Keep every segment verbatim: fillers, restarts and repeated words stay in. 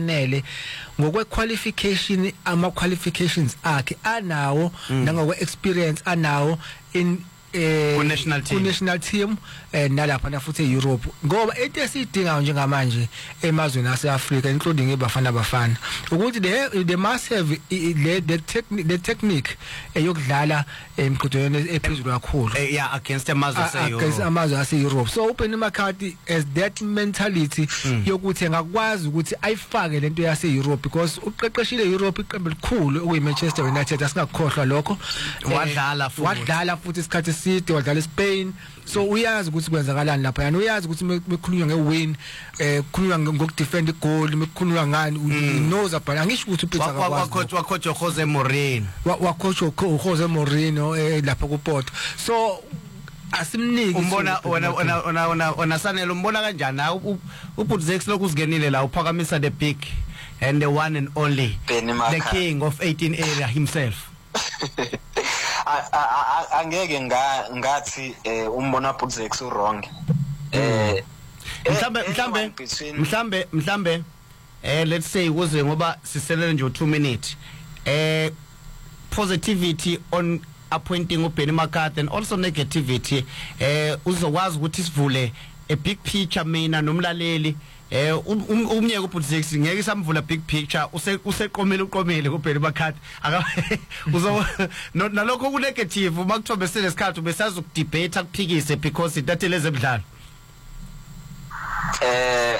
efanele ngokwe qualification ama qualifications akhe anawo nangokwe experience anawo in eh ku national team ku national team eh nalapha na futhi eEurope ngoba into esidinga njengamanje emazweni aseAfrika including ebafana bafana ukuthi they they must have the the technique the technique eyokudlala emqhudelweni ephezulu kakhulu yeah against amazwe aseEurope against amazwe aseEurope so uPenny McCarthy as that mentality yokuthi ngakwazi ukuthi ayifake lento yaseEurope because uqeqeshile eEurope iqembu elikhulu okuyiManchester United asingakhohlwa lokho wadlala futhi wadlala futhi isikhathi City wadlala Spain so uyazi ukuthi kwenzakalani lapha yani uyazi ukuthi mekhulunywa ngewin eh khulunywa ngokudefend igoal mekhulunywa ngani knows about angisho ukuthi uphetha kakwazi wakhocha wakhocha Jose Mourinho wakhocha Jose Mourinho lapha ku Porto so asimniki umbona wena wena wena wena sanele umbona kanjani uButzex lokuzingenile la uphakamisa the big and the one and only the king of eighteen area himself angeke ngathi umbona Butzex u wrong eh mhlambe mhlambe mhlambe mhlambe eh let's say kuze ngoba siselele nje two minutes eh positivity on appointing uPenny McCarthy and also negativity eh uzokwazi ukuthi sivule a big picture mina nomlaleli eh umnyeke uButzex ngeke samvula big picture useqomela uqomele kuPenny McCarthy aka uzo nalokho ku negative makuthobe selesikhathi besazi ukudebate akuphikise because itatele zemidlalo eh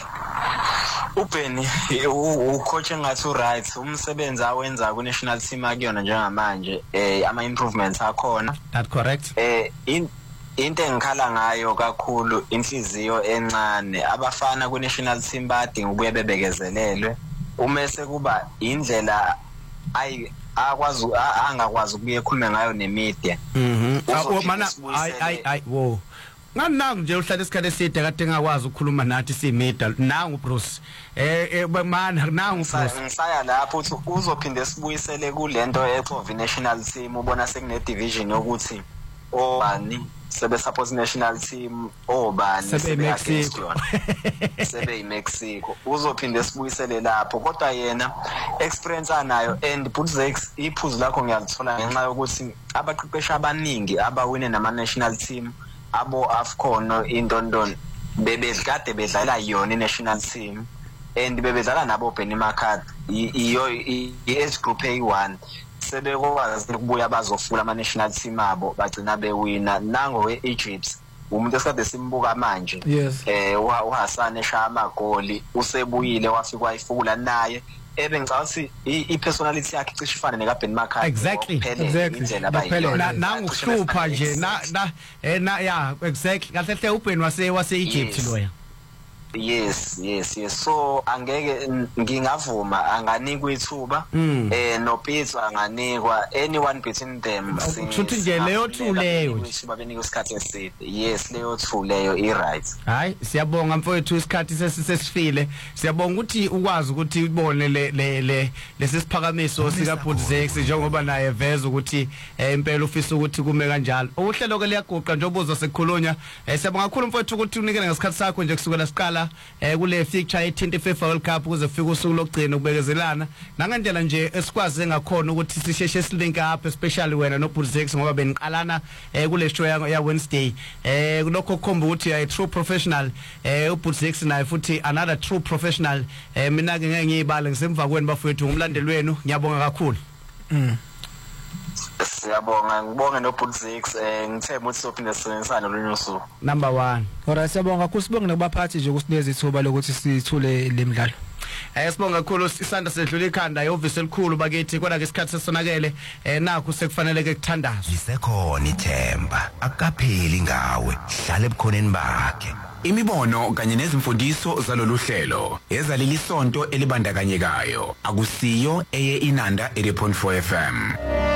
uPenny ucoach engathi uright umsebenzi awenza ku national team akuyona njengamanje eh ama improvements akhona that correct eh in into engikhala ngayo kakhulu inhliziyo encane abafana ku national team badinga ukuye bebekezelelwe umese kuba indlela ay akwazi angakwazi ukuye ekhulume ngayo nemedia mhm mana ay ay ay wo nganangu nje uhlala isikhathi eside kade ngakwazi ukukhuluma nathi simedia nangu Bruce eh mana nangu Bruce ngisaya lapho uthi uzophinde sibuyisele kulento ePhova national team ubona sekune division yokuthi obani sebe support national team obani sebe Mexico sebe iMexico uzophinde sibuyisele lapho kodwa yena experience anayo and Butzex iphuzu lakho ngiyalithola ngenxa yokuthi abaqeqesha abaningi abawine nama national team abo AFCON indondon bebekade bedlala yona national team and bebedlala nabo Penny McCarthy iyo i-age group A one sebekwazi ukubuya bazofula ama national team abo bagcina bewina nango weEgypt umuntu esikade simbuka manje eh uHassan eshaya amagoli usebuyile wafika wayifula naye ebe ngicathi ipersonality yakhe cishe ifane nekaBenny McCarthy exactly exactly nangu hlupha nje na na na yeah exactly kahle hle uBenny wase wase Egypt loya yes yes yes so angeke ngingavuma anganikwa ithuba eh no Peter anganikwa anyone between them futhi nje leyo two leyo nje babenika isikhathi eside yes leyo two leyo i right hayi siyabonga mfowethu isikhathi sesifile siyabonga ukuthi ukwazi ukuthi ubone le le lesisiphakamiso sika Butzex njengoba naye veza ukuthi impela ufisa ukuthi kume kanjalo uhlelo ke liyaguqa nje obuzo sekukhulunywa siyabonga kakhulu mfowethu ukuthi unikele ngesikhathi sakho nje kusukela siqala eh kule fixture ye-twenty-fifth World Cup kuze fika usuku lokugcina ukubekezelana nangendlela nje esikwazi ngakhona ukuthi sisheshe silink up especially wena no Butzex ngoba beniqalana eh kule show ya Wednesday eh lokho kukhomba ukuthi ay true professional eh uButzex naye futhi another true professional eh mina ke ngeke ngiyibale ngisemva kweni bafowethu ngumlandeli wenu ngiyabonga kakhulu mm siyabonga ngibonge no Butzex eh ngithemba ukuthi sophinde sisebenzisane lolu suku number one ora siyabonga kakhulu sibonge nakubaphathi nje ukusineza ithuba lokuthi sithule lemidlalo eh sibonga kakhulu isanda sedlula ikhanda yovisi elikhulu bakithi kodwa ke isikhathi sesonakele eh nakho sekufanele ke kuthandazwe lisekhona ithemba akapheli ngawe hlala ebukhoneni bakhe imibono kanye nezimfundiso zalolu hlelo ezalili sonto elibandakanyekayo akusiyo eye Inanda eighty point four F M.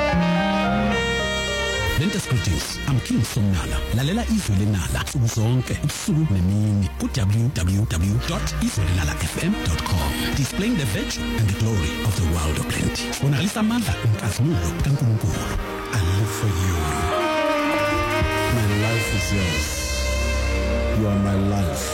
Lenta Greetings, I'm King Somnala. Lalela izwi lenala uzonke ubusuku nemini ku w w w dot izwelenala f m dot com. Displaying the virtue and the glory of the world of plenty. Bonalisa amandla enkazimulo kaNkulunkulu. I live for you. My life is yours. You are my life.